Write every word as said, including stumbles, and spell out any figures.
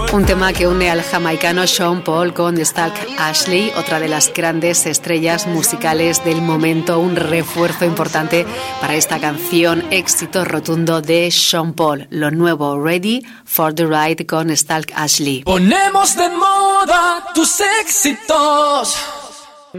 Un tema que une al jamaicano Sean Paul con Stalk Ashley, otra de las grandes estrellas musicales del momento, un refuerzo importante para esta canción, éxito rotundo de Sean Paul, lo nuevo Ready for the Ride con Stalk Ashley. Ponemos de moda tus éxitos.